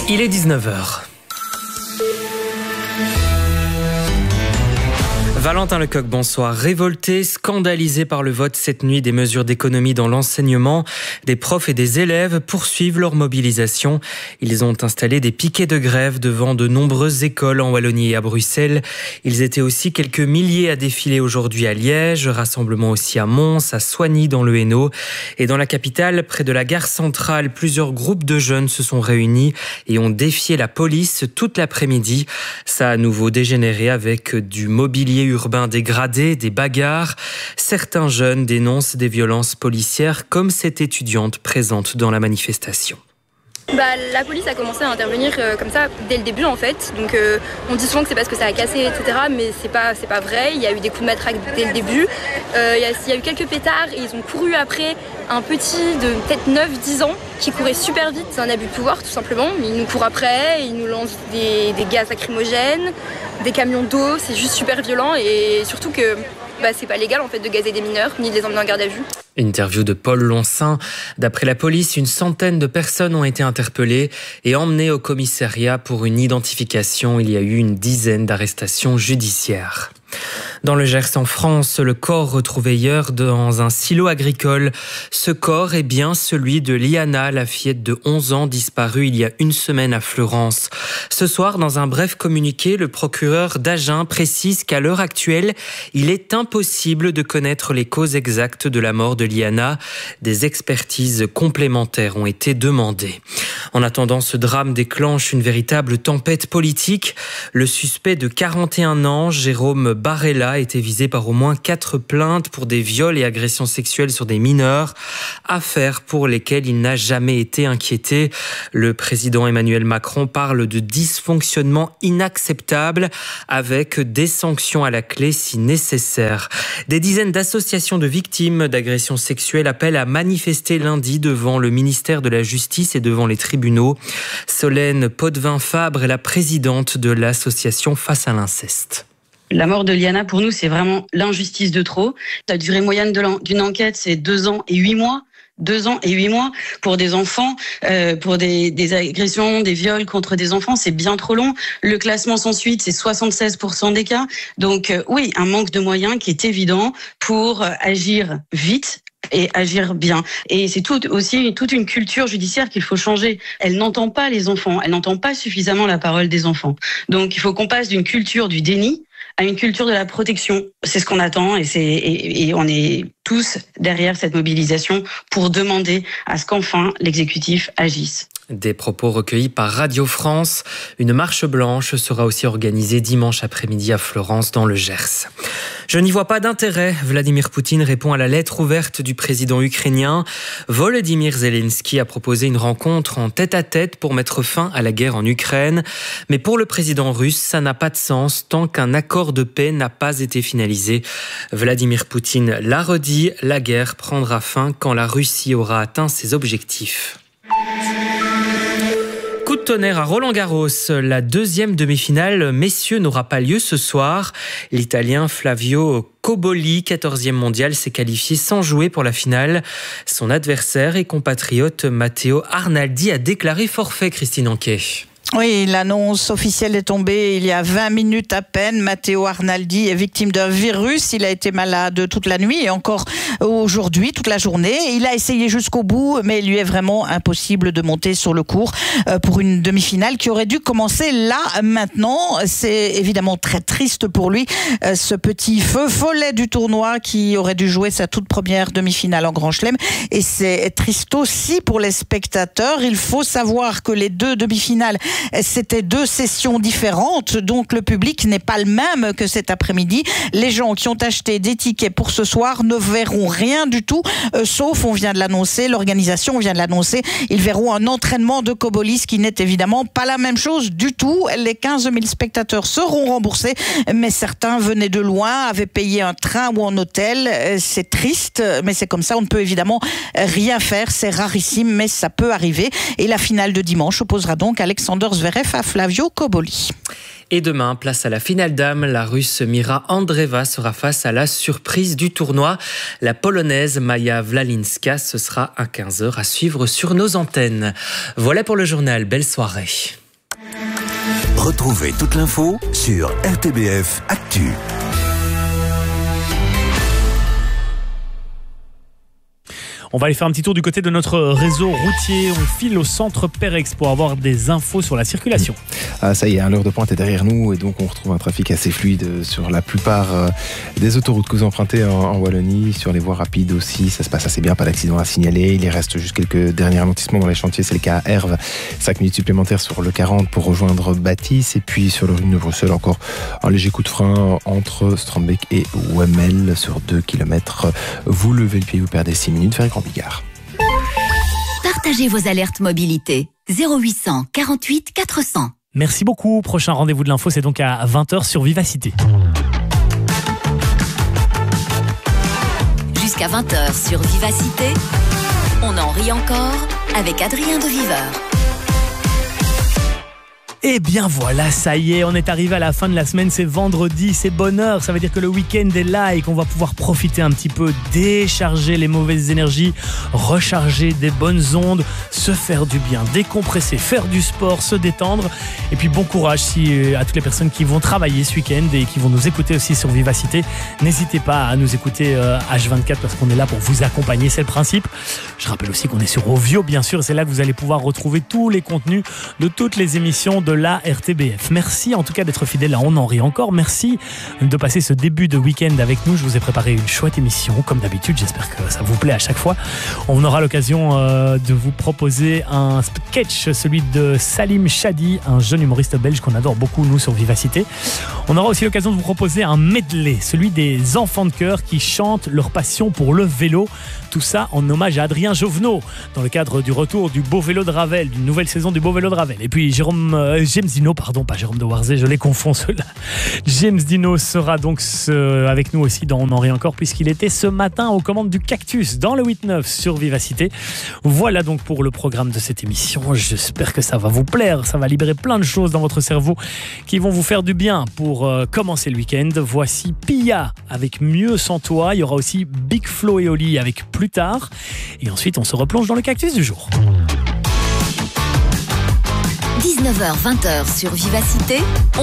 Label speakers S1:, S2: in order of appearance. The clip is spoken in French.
S1: Il est 19h. Valentin Lecoq, bonsoir. Révoltés, scandalisés par le vote cette nuit des mesures d'économie dans l'enseignement, des profs et des élèves poursuivent leur mobilisation. Ils ont installé des piquets de grève devant de nombreuses écoles en Wallonie et à Bruxelles. Ils étaient aussi quelques milliers à défiler aujourd'hui à Liège, rassemblement aussi à Mons, à Soignies dans le Hainaut. Et dans la capitale, près de la gare centrale, plusieurs groupes de jeunes se sont réunis et ont défié la police toute l'après-midi. Ça a à nouveau dégénéré avec du mobilier urbain dégradé, des bagarres. Certains jeunes dénoncent des violences policières comme cette étudiante présente dans la manifestation.
S2: La police a commencé à intervenir comme ça dès le début en fait. Donc on dit souvent que c'est parce que ça a cassé, etc. Mais c'est pas vrai. Il y a eu des coups de matraque dès le début. Il y a eu quelques pétards et ils ont couru après un petit de peut-être 9-10 ans qui courait super vite. C'est un abus de pouvoir tout simplement. Il nous court après, il nous lance des gaz lacrymogènes, des camions d'eau. C'est juste super violent et surtout que c'est pas légal en fait de gazer des mineurs ni de les emmener en garde à vue.
S1: Interview de Paul Loncin. D'après la police, une centaine de personnes ont été interpellées et emmenées au commissariat pour une identification. Il y a eu une dizaine d'arrestations judiciaires. Dans le Gers en France, le corps retrouvé hier dans un silo agricole. Ce corps est bien celui de Liana, la fillette de 11 ans disparue il y a une semaine à Fleurance. Ce soir, dans un bref communiqué, le procureur d'Agen précise qu'à l'heure actuelle, il est impossible de connaître les causes exactes de la mort de Liana. Des expertises complémentaires ont été demandées. En attendant, ce drame déclenche une véritable tempête politique. Le suspect de 41 ans, Jérôme Barella, a été visé par au moins 4 plaintes pour des viols et agressions sexuelles sur des mineurs, affaires pour lesquelles il n'a jamais été inquiété. Le président Emmanuel Macron parle de dysfonctionnement inacceptable avec des sanctions à la clé si nécessaire. Des dizaines d'associations de victimes d'agressions sexuelles appellent à manifester lundi devant le ministère de la Justice et devant les tribunaux. Solène Potvin-Fabre est la présidente de l'association Face à l'inceste.
S3: La mort de Liana, pour nous, c'est vraiment l'injustice de trop. La durée moyenne d'une enquête, c'est 2 ans et 8 mois. 2 ans et 8 mois pour des enfants, pour des agressions, des viols contre des enfants, c'est bien trop long. Le classement sans suite, c'est 76% des cas. Donc oui, un manque de moyens qui est évident pour agir vite et agir bien. Et c'est aussi toute une culture judiciaire qu'il faut changer. Elle n'entend pas les enfants, elle n'entend pas suffisamment la parole des enfants. Donc il faut qu'on passe d'une culture du déni à une culture de la protection. C'est ce qu'on attend et on est tous derrière cette mobilisation pour demander à ce qu'enfin l'exécutif agisse.
S1: Des propos recueillis par Radio France. Une marche blanche sera aussi organisée dimanche après-midi à Fleurance dans le Gers. Je n'y vois pas d'intérêt. Vladimir Poutine répond à la lettre ouverte du président ukrainien. Volodymyr Zelensky a proposé une rencontre en tête-à-tête pour mettre fin à la guerre en Ukraine. Mais pour le président russe, ça n'a pas de sens tant qu'un accord de paix n'a pas été finalisé. Vladimir Poutine l'a redit, la guerre prendra fin quand la Russie aura atteint ses objectifs. Coup de tonnerre à Roland-Garros. La deuxième demi-finale messieurs n'aura pas lieu ce soir. L'Italien Flavio Cobolli, 14e mondial, s'est qualifié sans jouer pour la finale. Son adversaire et compatriote Matteo Arnaldi a déclaré forfait, Christine Anquet.
S4: Oui, l'annonce officielle est tombée il y a 20 minutes à peine. Matteo Arnaldi est victime d'un virus. Il a été malade toute la nuit et encore aujourd'hui, toute la journée. Il a essayé jusqu'au bout, mais il lui est vraiment impossible de monter sur le court pour une demi-finale qui aurait dû commencer là, maintenant. C'est évidemment très triste pour lui, ce petit feu follet du tournoi qui aurait dû jouer sa toute première demi-finale en Grand Chelem. Et c'est triste aussi pour les spectateurs. Il faut savoir que les 2 demi-finales, c'était 2 sessions différentes, donc le public n'est pas le même que cet après-midi. Les gens qui ont acheté des tickets pour ce soir ne verront rien du tout, sauf, on vient de l'annoncer, l'organisation vient de l'annoncer, ils verront un entraînement de Cobolli, ce qui n'est évidemment pas la même chose du tout. Les 15 000 spectateurs seront remboursés, mais certains venaient de loin, avaient payé un train ou un hôtel. C'est triste, mais c'est comme ça, on ne peut évidemment rien faire, c'est rarissime, mais ça peut arriver. Et la finale de dimanche opposera donc Alexander Alexander Zverev à Flavio Cobolli.
S1: Et demain, place à la finale dames. La Russe Mira Andreeva sera face à la surprise du tournoi. La Polonaise Maja Wlalinska. Ce sera à 15h à suivre sur nos antennes. Voilà pour le journal. Belle soirée.
S5: Retrouvez toute l'info sur RTBF Actu.
S6: On va aller faire un petit tour du côté de notre réseau routier. On file au centre Perex pour avoir des infos sur la circulation.
S7: Ça y est, l'heure de pointe est derrière nous et donc on retrouve un trafic assez fluide sur la plupart des autoroutes que vous empruntez en Wallonie. Sur les voies rapides aussi, ça se passe assez bien, pas d'accident à signaler. Il y reste juste quelques derniers ralentissements dans les chantiers. C'est le cas à Herve, 5 minutes supplémentaires sur le 40 pour rejoindre Bâtisse. Et puis sur le rue de Bruxelles, encore un léger coup de frein entre Strombeek et Wemmel sur 2 km. Vous levez le pied, vous perdez 6 minutes vers Grand-Bigard.
S8: Partagez vos alertes mobilité 0800 48 400.
S6: Merci beaucoup. Prochain rendez-vous de l'info, c'est donc à 20h sur Vivacité.
S8: Jusqu'à 20h sur Vivacité, on en rit encore avec Adrien de Viveur.
S6: Et bien voilà, ça y est, on est arrivé à la fin de la semaine, c'est vendredi, c'est bonheur, ça veut dire que le week-end est là et qu'on va pouvoir profiter un petit peu, décharger les mauvaises énergies, recharger des bonnes ondes, se faire du bien, décompresser, faire du sport, se détendre. Et puis bon courage à toutes les personnes qui vont travailler ce week-end et qui vont nous écouter aussi sur Vivacité. N'hésitez pas à nous écouter H24 parce qu'on est là pour vous accompagner, c'est le principe. Je rappelle aussi qu'on est sur Ovio, bien sûr, c'est là que vous allez pouvoir retrouver tous les contenus de toutes les émissions de la RTBF. Merci en tout cas d'être fidèle à On en rit encore. Merci de passer ce début de week-end avec nous. Je vous ai préparé une chouette émission, comme d'habitude. J'espère que ça vous plaît à chaque fois. On aura l'occasion de vous proposer un sketch, celui de Salim Chadi, un jeune humoriste belge qu'on adore beaucoup, nous, sur Vivacité. On aura aussi l'occasion de vous proposer un medley, celui des enfants de chœur qui chantent leur passion pour le vélo. Tout ça en hommage à Adrien Jovenot, dans le cadre du retour du Beau Vélo de Ravel, d'une nouvelle saison du Beau Vélo de Ravel. Et puis James Dino, pardon, pas Jérôme de Warzé, je les confonds ceux-là. James Dino sera donc avec nous aussi dans On en rit encore, puisqu'il était ce matin aux commandes du Cactus dans le 8-9 sur Vivacité. Voilà donc pour le programme de cette émission. J'espère que ça va vous plaire, ça va libérer plein de choses dans votre cerveau qui vont vous faire du bien pour commencer le week-end. Voici Pia avec Mieux sans toi. Il y aura aussi Big Flo et Oli avec Plus tard. Et ensuite, on se replonge dans le Cactus du jour.
S8: 19h-20h sur Vivacité,